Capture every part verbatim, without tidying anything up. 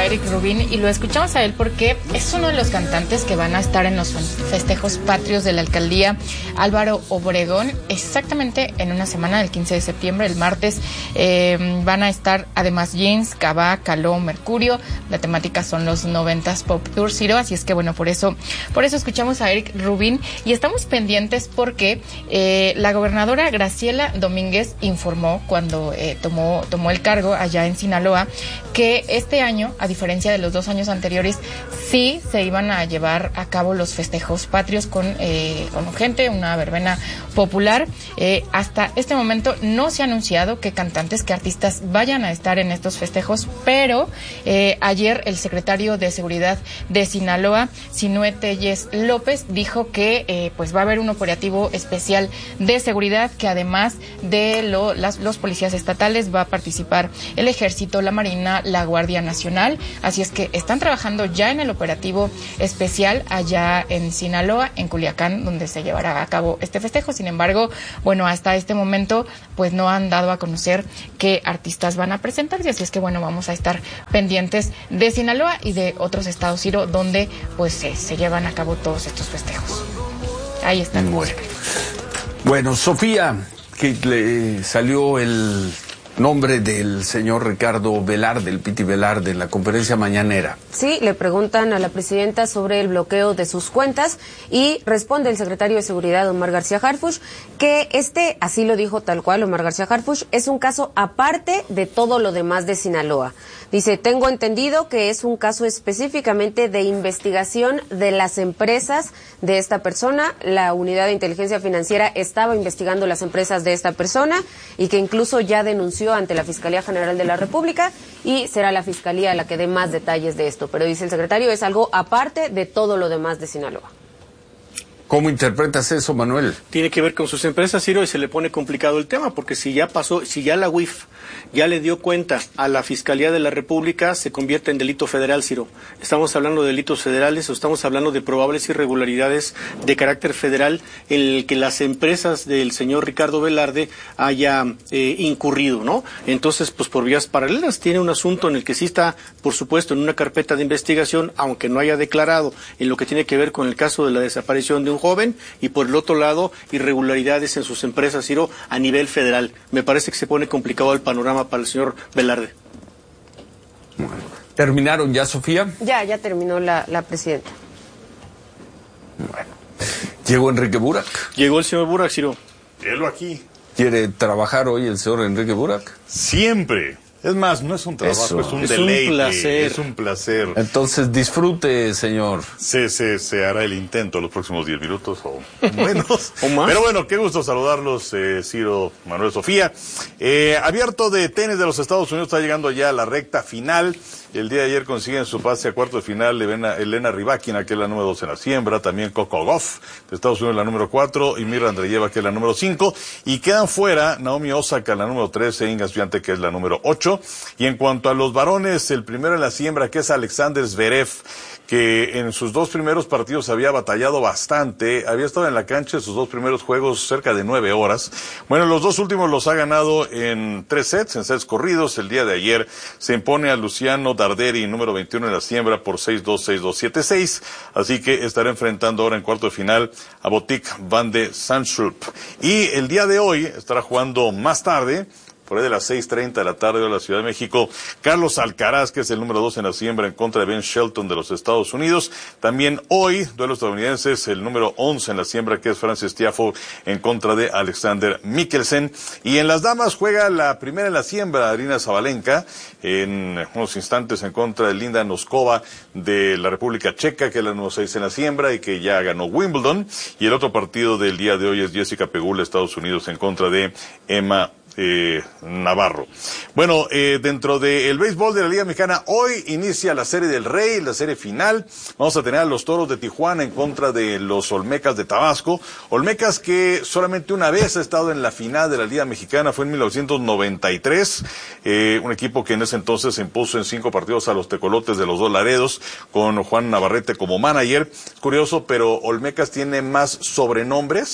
a Eric Rubin y lo escuchamos a él porque es uno de los cantantes que van a estar en los festejos patrios de la alcaldía Álvaro Obregón, exactamente en una semana, el quince de septiembre, el martes. Eh, van a estar además Jeans, Cabá, Caló, Mercurio. La temática son los noventas Pop Tour, Ciro, así es que bueno, por eso, por eso escuchamos a Eric Rubin y estamos pendientes porque eh, la gobernadora Graciela Domínguez informó cuando eh, tomó, tomó el cargo allá en Sinaloa que este año, a diferencia de los dos años anteriores, sí se iban a llevar a cabo los festejos patrios con, eh, con gente, una verbena popular. Eh, hasta este momento no se ha anunciado qué cantantes, qué artistas vayan a estar en estos festejos, pero eh, ayer el secretario de Seguridad de Sinaloa, Sinue Telles López, dijo que eh, pues va a haber un operativo especial de seguridad, que además de lo, las, los policías estatales va a participar el Ejército, la Marina, la Guardia Nacional, así es que están trabajando ya en el operativo especial allá en Sinaloa, en Culiacán, donde se llevará a cabo este festejo. Sin embargo, bueno, hasta este momento pues no han dado a conocer qué artistas van a presentarse, así es que bueno, vamos a estar pendientes de Sinaloa y de otros estados, Ciro, donde pues se, se llevan a cabo todos estos festejos. Ahí están. Bueno, bueno, Sofía, que le salió el nombre del señor Ricardo Velarde, el Piti Velarde, en la conferencia mañanera. Sí, le preguntan a la presidenta sobre el bloqueo de sus cuentas y responde el secretario de Seguridad, Omar García Harfuch, que este, así lo dijo tal cual Omar García Harfuch, es un caso aparte de todo lo demás de Sinaloa. Dice, tengo entendido que es un caso específicamente de investigación de las empresas de esta persona. La unidad de inteligencia financiera estaba investigando las empresas de esta persona y que incluso ya denunció ante la Fiscalía General de la República y será la Fiscalía la que dé más detalles de esto. Pero dice el secretario, es algo aparte de todo lo demás de Sinaloa. ¿Cómo interpretas eso, Manuel? Tiene que ver con sus empresas, Ciro, y se le pone complicado el tema, porque si ya pasó, si ya la U I F ya le dio cuenta a la Fiscalía de la República, se convierte en delito federal, Ciro. Estamos hablando de delitos federales o estamos hablando de probables irregularidades de carácter federal en el que las empresas del señor Ricardo Velarde haya eh, incurrido, ¿no? Entonces, pues por vías paralelas, tiene un asunto en el que sí está, por supuesto, en una carpeta de investigación, aunque no haya declarado en lo que tiene que ver con el caso de la desaparición de un joven, y por el otro lado, irregularidades en sus empresas, Ciro, a nivel federal. Me parece que se pone complicado el panorama para el señor Velarde. Bueno, ¿terminaron ya, Sofía? Ya, ya terminó la, la presidenta. Bueno. ¿Llegó Enrique Burak? Llegó el señor Burak, Ciro. Velo aquí. ¿Quiere trabajar hoy el señor Enrique Burak? Siempre. Es más, no es un trabajo, Eso. es un Es deleite. un placer. Es un placer. Entonces disfrute, señor. Se, se, se hará el intento los próximos diez minutos o menos. ¿O más? Pero bueno, qué gusto saludarlos, eh, Ciro, Manuel, Sofía. Eh, abierto de tenis de los Estados Unidos está llegando ya a la recta final. El día de ayer consiguen su pase a cuarto de final Elena, Elena Rybakina, que es la número dos en la siembra, también Coco Gauff de Estados Unidos, la número cuatro, y Mirra Andreeva, que es la número cinco, y quedan fuera Naomi Osaka, la número trece, Inga Swiatek, que es la número ocho, y en cuanto a los varones, el primero en la siembra, que es Alexander Zverev, que en sus dos primeros partidos había batallado bastante, había estado en la cancha en sus dos primeros juegos cerca de nueve horas. Bueno, los dos últimos los ha ganado en tres sets, en sets corridos. El día de ayer se impone a Luciano Darderi, número veintiuno en la siembra, por seis dos, seis dos, siete seis. Así que estará enfrentando ahora en cuarto de final a Botic van de Zandschulp. Y el día de hoy estará jugando más tarde, por ahí de las seis treinta de la tarde de la Ciudad de México, Carlos Alcaraz, que es el número dos en la siembra, en contra de Ben Shelton de los Estados Unidos. También hoy, duelos estadounidenses, el número once en la siembra, que es Frances Tiafoe, en contra de Alexander Mikkelsen. Y en las damas juega la primera en la siembra, Arina Sabalenka, en unos instantes en contra de Linda Noskova de la República Checa, que es la número seis en la siembra y que ya ganó Wimbledon. Y el otro partido del día de hoy es Jessica Pegula, Estados Unidos, en contra de Emma Eh, Navarro. Bueno, eh, dentro del béisbol de la Liga Mexicana, hoy inicia la Serie del Rey, la serie final. Vamos a tener a los Toros de Tijuana en contra de los Olmecas de Tabasco. Olmecas que solamente una vez ha estado en la final de la Liga Mexicana, fue en mil novecientos noventa y tres. Eh, un equipo que en ese entonces se impuso en cinco partidos a los Tecolotes de los Dos Laredos, con Juan Navarrete como manager. Es curioso, pero Olmecas tiene más sobrenombres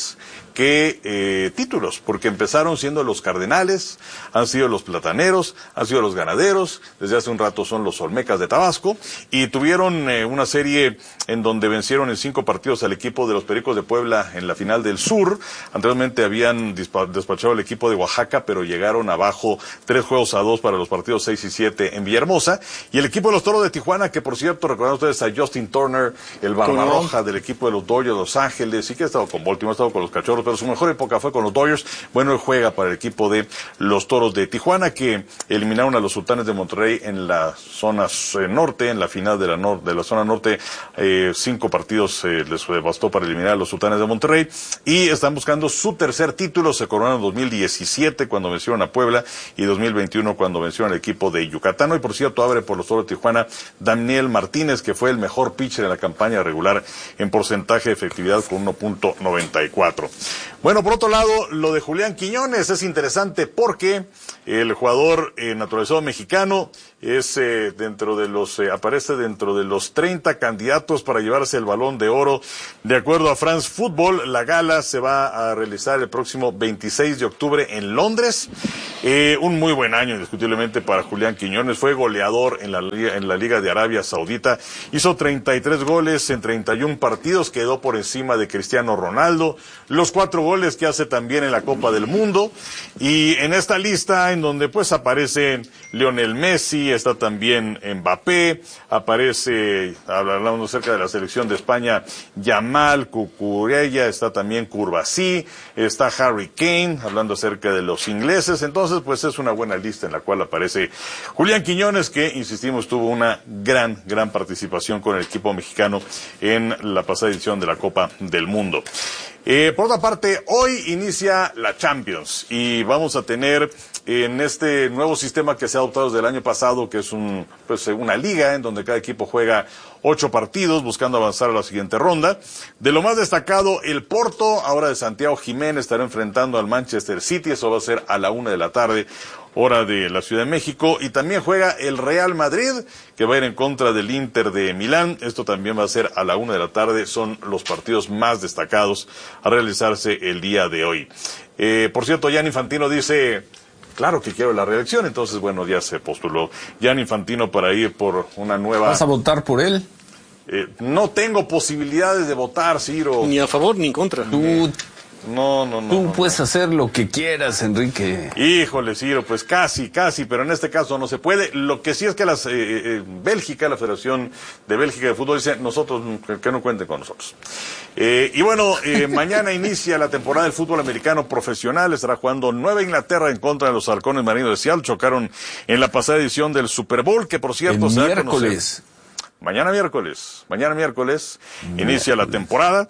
que eh, títulos, porque empezaron siendo los Cardenales, han sido los Plataneros, han sido los Ganaderos, desde hace un rato son los Olmecas de Tabasco, y tuvieron eh, una serie en donde vencieron en cinco partidos al equipo de los Pericos de Puebla en la final del Sur. Anteriormente habían despachado al equipo de Oaxaca, pero llegaron abajo tres juegos a dos para los partidos seis y siete en Villahermosa, y el equipo de los Toros de Tijuana, que por cierto, recordarán ustedes a Justin Turner, el barbarroja del equipo de los Dodgers de Los Ángeles, y que ha estado con Baltimore, ha estado con los Cachorros, pero su mejor época fue con los Dodgers. Bueno, él juega para el equipo de los Toros de Tijuana, que eliminaron a los Sultanes de Monterrey en la zona norte, en la final de la, nor de la zona norte. Eh, cinco partidos eh, les bastó para eliminar a los Sultanes de Monterrey, y están buscando su tercer título. Se coronaron en dos mil diecisiete cuando vencieron a Puebla, y dos mil veintiuno cuando vencieron al equipo de Yucatán. Hoy, por cierto, abre por los Toros de Tijuana Daniel Martínez, que fue el mejor pitcher en la campaña regular en porcentaje de efectividad con uno punto noventa y cuatro. Bueno, por otro lado, lo de Julián Quiñones es interesante porque el jugador eh, naturalizado mexicano es eh, dentro de los eh, aparece dentro de los treinta candidatos para llevarse el Balón de Oro. De acuerdo a France Football, la gala se va a realizar el próximo veintiséis de octubre en Londres. Eh, un muy buen año, indiscutiblemente, para Julián Quiñones. Fue goleador en la, en la Liga de Arabia Saudita. Hizo treinta y tres goles en treinta y un partidos. Quedó por encima de Cristiano Ronaldo. Los cuatro goles que hace también en la Copa del Mundo. Y en esta lista, en donde pues aparecen Lionel Messi, está también Mbappé, aparece, hablando acerca de la selección de España, Yamal, Cucurella, está también Curvasí, está Harry Kane, hablando acerca de los ingleses. Entonces, pues es una buena lista en la cual aparece Julián Quiñones, que, insistimos, tuvo una gran, gran participación con el equipo mexicano en la pasada edición de la Copa del Mundo. Eh, por otra parte, hoy inicia la Champions y vamos a tener en este nuevo sistema que se ha adoptado desde el año pasado, que es un, pues, una liga en donde cada equipo juega ocho partidos buscando avanzar a la siguiente ronda. De lo más destacado, el Porto, ahora de Santiago Jiménez, estará enfrentando al Manchester City. Eso va a ser a la una de la tarde, hora de la Ciudad de México. Y también juega el Real Madrid, que va a ir en contra del Inter de Milán. Esto también va a ser a la una de la tarde. Son los partidos más destacados a realizarse el día de hoy. Eh, por cierto, Gianni Infantino dice: claro que quiero la reelección. Entonces, bueno, ya se postuló Gianni Infantino para ir por una nueva... ¿Vas a votar por él? Eh, no tengo posibilidades de votar, Ciro. Ni a favor ni en contra. Tú, no, no, no. tú no, puedes no. hacer lo que quieras, Enrique. Híjole, Ciro, pues casi, casi, pero en este caso no se puede. Lo que sí es que las, eh, eh, Bélgica, la Federación de Bélgica de Fútbol, dice: nosotros, que no cuenten con nosotros. Eh, y bueno, eh, mañana inicia la temporada del fútbol americano profesional. Estará jugando Nueva Inglaterra en contra de los Halcones Marinos de Seattle. Chocaron en la pasada edición del Super Bowl, que por cierto El se va a miércoles. conocer. Mañana miércoles, mañana miércoles, miércoles. inicia la temporada.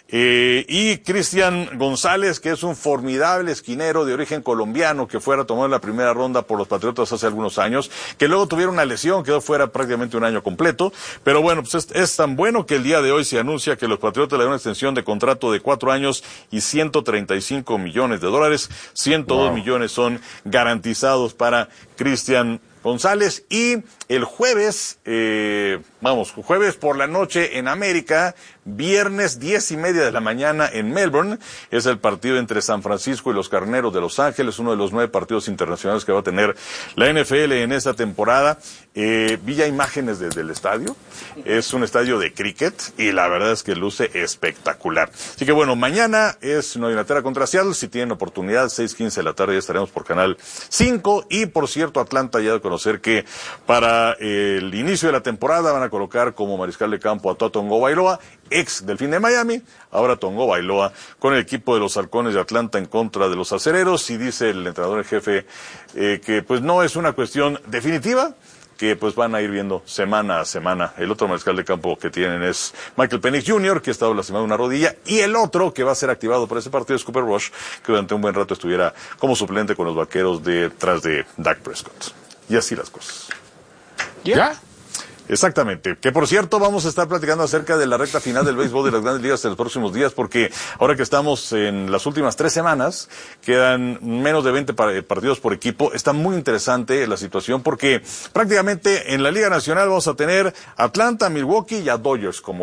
Eh, y Cristian González, que es un formidable esquinero de origen colombiano, que fuera tomado en la primera ronda por los Patriotas hace algunos años, que luego tuvieron una lesión, quedó fuera prácticamente un año completo. Pero bueno, pues es, es tan bueno que el día de hoy se anuncia que los Patriotas le dan una extensión de contrato de cuatro años y ciento treinta y cinco millones de dólares. ciento dos wow. millones son garantizados para Cristian González. Y el jueves, eh, vamos, jueves por la noche en América, viernes diez y media de la mañana en Melbourne, es el partido entre San Francisco y los Carneros de Los Ángeles, uno de los nueve partidos internacionales que va a tener la N F L en esta temporada. Eh, vi ya imágenes desde el estadio, es un estadio de cricket y la verdad es que luce espectacular. Así que bueno, mañana es Nueva Inglaterra contra Seattle. Si tienen oportunidad, seis quince de la tarde ya estaremos por Canal cinco. Y por cierto, Atlanta ya de conocer que para el inicio de la temporada van a colocar como mariscal de campo a Tua Tagovailoa, ex Delfín de Miami, ahora Tagovailoa con el equipo de los Halcones de Atlanta en contra de los Acereros. Y dice el entrenador en jefe eh, que pues no es una cuestión definitiva, que pues van a ir viendo semana a semana. El otro mariscal de campo que tienen es Michael Penix junior, que ha estado lastimado una rodilla, y el otro que va a ser activado para ese partido es Cooper Rush, que durante un buen rato estuviera como suplente con los Vaqueros detrás de Dak Prescott. Y así las cosas. ¿Ya? ¿Ya? Exactamente. Que por cierto, vamos a estar platicando acerca de la recta final del béisbol de las grandes ligas en los próximos días, porque ahora que estamos en las últimas tres semanas, quedan menos de veinte partidos por equipo. Está muy interesante la situación porque prácticamente en la Liga Nacional vamos a tener Atlanta, Milwaukee y a Dodgers como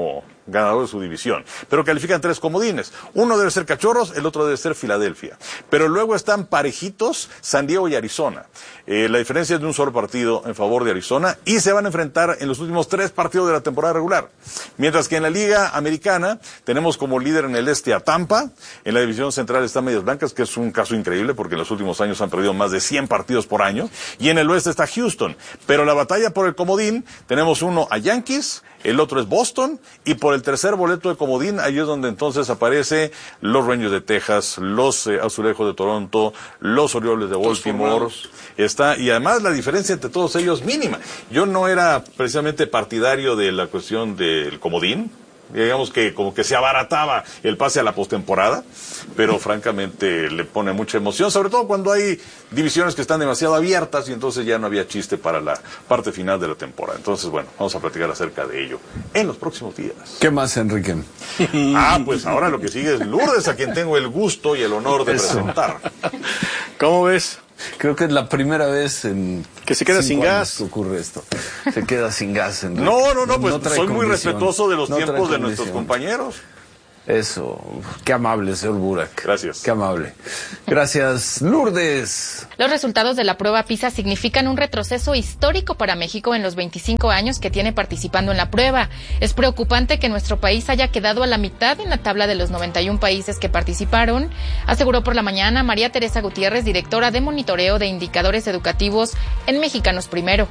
ganador de su división. Pero califican tres comodines. Uno debe ser Cachorros, el otro debe ser Filadelfia. Pero luego están parejitos San Diego y Arizona. Eh, la diferencia es de un solo partido en favor de Arizona y se van a enfrentar en los últimos tres partidos de la temporada regular. Mientras que en la Liga Americana tenemos como líder en el este a Tampa, en la división central está Medias Blancas, que es un caso increíble porque en los últimos años han perdido más de cien partidos por año, y en el oeste está Houston. Pero la batalla por el comodín, tenemos uno a Yankees, el otro es Boston, y por el tercer boleto de comodín, ahí es donde entonces aparece los Rangers de Texas, los eh, Azulejos de Toronto, los Orioles de Baltimore, está, y además la diferencia entre todos ellos mínima. Yo no era precisamente partidario de la cuestión del comodín, digamos que como que se abarataba el pase a la postemporada, pero francamente le pone mucha emoción, sobre todo cuando hay divisiones que están demasiado abiertas y entonces ya no había chiste para la parte final de la temporada. Entonces, bueno, vamos a platicar acerca de ello en los próximos días. ¿Qué más, Enrique? Ah, pues ahora lo que sigue es Lourdes, a quien tengo el gusto y el honor de Eso. presentar. ¿Cómo ves? Creo que es la primera vez en que se queda cinco sin años gas. que ocurre esto. Se queda sin gas, Enrique. No, no, no, pues trae soy muy condición. respetuoso de los No trae tiempos de nuestros condición. compañeros. Eso, qué amable, señor Burak. Gracias. Qué amable. Gracias, Lourdes. Los resultados de la prueba PISA significan un retroceso histórico para México en los veinticinco años que tiene participando en la prueba. Es preocupante que nuestro país haya quedado a la mitad en la tabla de los noventa y un países que participaron, aseguró por la mañana María Teresa Gutiérrez, directora de monitoreo de indicadores educativos en Mexicanos Primero.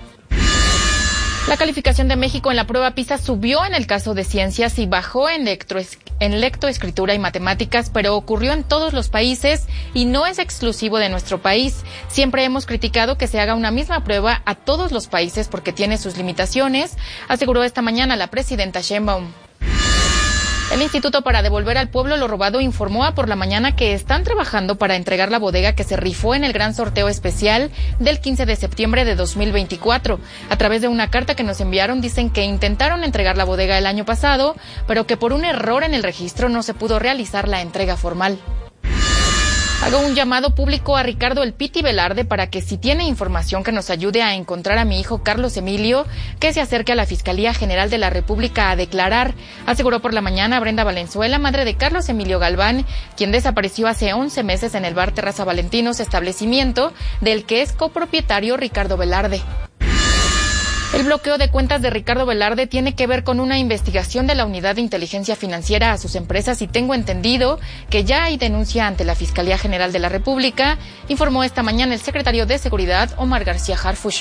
La calificación de México en la prueba PISA subió en el caso de ciencias y bajó en, lectro, en lectoescritura y matemáticas, pero ocurrió en todos los países y no es exclusivo de nuestro país. Siempre hemos criticado que se haga una misma prueba a todos los países porque tiene sus limitaciones, aseguró esta mañana la presidenta Sheinbaum. El Instituto para Devolver al Pueblo lo Robado informó a por la mañana que están trabajando para entregar la bodega que se rifó en el gran sorteo especial del quince de septiembre de dos mil veinticuatro. A través de una carta que nos enviaron dicen que intentaron entregar la bodega el año pasado, pero que por un error en el registro no se pudo realizar la entrega formal. Hago un llamado público a Ricardo El Piti Velarde para que si tiene información que nos ayude a encontrar a mi hijo Carlos Emilio, que se acerque a la Fiscalía General de la República a declarar, aseguró por la mañana Brenda Valenzuela, madre de Carlos Emilio Galván, quien desapareció hace once meses en el bar Terraza Valentinos, establecimiento del que es copropietario Ricardo Velarde. El bloqueo de cuentas de Ricardo Velarde tiene que ver con una investigación de la Unidad de Inteligencia Financiera a sus empresas y tengo entendido que ya hay denuncia ante la Fiscalía General de la República, informó esta mañana el secretario de Seguridad, Omar García Harfuch.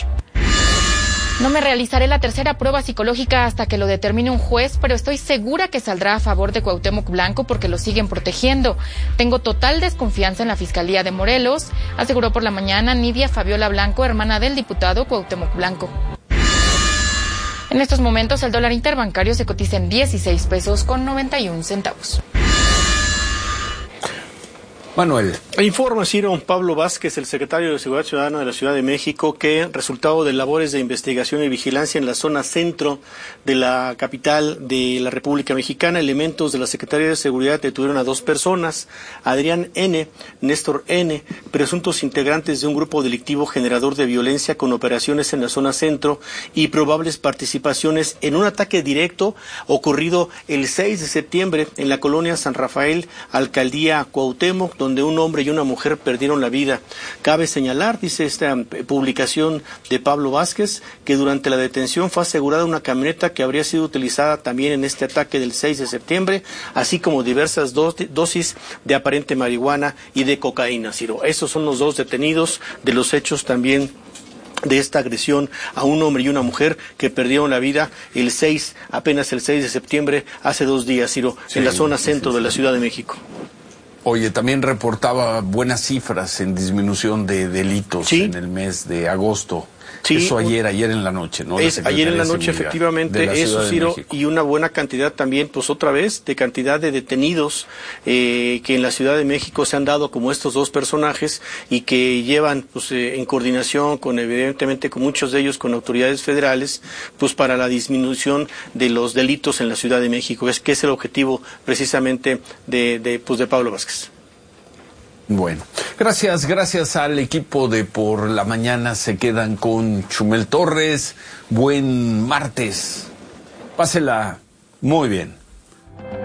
No me realizaré la tercera prueba psicológica hasta que lo determine un juez, pero estoy segura que saldrá a favor de Cuauhtémoc Blanco porque lo siguen protegiendo. Tengo total desconfianza en la Fiscalía de Morelos, aseguró por la mañana Nidia Fabiola Blanco, hermana del diputado Cuauhtémoc Blanco. En estos momentos el dólar interbancario se cotiza en dieciséis pesos con noventa y un centavos. Manuel. Informa Ciro Pablo Vázquez, el secretario de Seguridad Ciudadana de la Ciudad de México, que resultado de labores de investigación y vigilancia en la zona centro de la capital de la República Mexicana, elementos de la Secretaría de Seguridad detuvieron a dos personas, Adrián N., Néstor N., presuntos integrantes de un grupo delictivo generador de violencia con operaciones en la zona centro y probables participaciones en un ataque directo ocurrido el seis de septiembre en la colonia San Rafael, alcaldía Cuauhtémoc, donde un hombre y una mujer perdieron la vida. Cabe señalar, dice esta publicación de Pablo Vázquez, que durante la detención fue asegurada una camioneta que habría sido utilizada también en este ataque del seis de septiembre, así como diversas dosis de aparente marihuana y de cocaína. Ciro, esos son los dos detenidos de los hechos también de esta agresión a un hombre y una mujer que perdieron la vida el seis, apenas el seis de septiembre, hace dos días, Ciro, sí, en la zona centro sí, sí, de la Ciudad de México. Oye, también reportaba buenas cifras en disminución de delitos ¿Sí? en el mes de agosto. Sí, eso ayer, ayer en la noche, ¿no? Es ayer en la noche, efectivamente, eso, Ciro, y una buena cantidad también, pues otra vez, de cantidad de detenidos eh, que en la Ciudad de México se han dado como estos dos personajes y que llevan, pues, eh, en coordinación con, evidentemente, con muchos de ellos, con autoridades federales, pues para la disminución de los delitos en la Ciudad de México, es que es el objetivo precisamente de, de, pues, de Pablo Vázquez. Bueno, gracias, gracias al equipo de Por la Mañana. Se quedan con Chumel Torres. Buen martes. Pásela muy bien.